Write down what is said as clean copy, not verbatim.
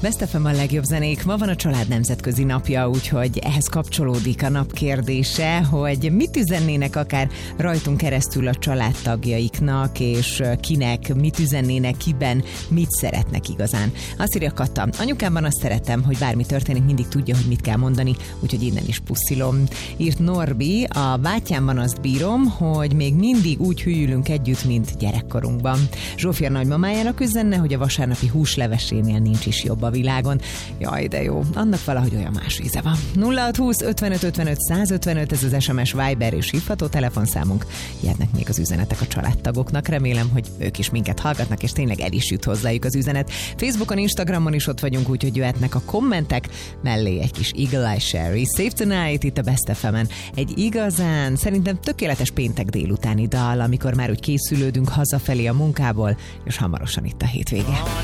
Best FM a legjobb zenék. Ma van a család nemzetközi napja, úgyhogy ehhez kapcsolódik a nap kérdése, hogy mit üzennének akár rajtunk keresztül a családtagjaiknak, és kinek mit üzennének, kiben mit szeretnek igazán. Azt írja Kata, anyukámban azt szeretem, hogy bármi történik, mindig tudja, hogy mit kell mondani, úgyhogy innen is puszilom. Írt Norbi, a bátyámban azt bírom, hogy még mindig úgy hűlünk együtt, mint gyerekkorunkban. Zsófia nagymamájának üzenne, hogy a vasárnapi húslevesénél nincs is jobb a világon. Jaj, de jó, annak valahogy olyan más íze van. 0620 55 55 155, ez az SMS, Viber és hívható telefonszámunk. Jöhetnek még az üzenetek a családtagoknak, remélem, hogy ők is minket hallgatnak, és tényleg el is jut hozzájuk az üzenet. Facebookon, Instagramon is ott vagyunk, úgyhogy jöhetnek a kommentek, mellé egy kis Eagle Eye Sherry. Save Tonight itt a Best FM-en. Egy igazán, szerintem tökéletes péntek délutáni dal, amikor már úgy készülődünk hazafelé a munkából, és hamarosan itt a hétvége.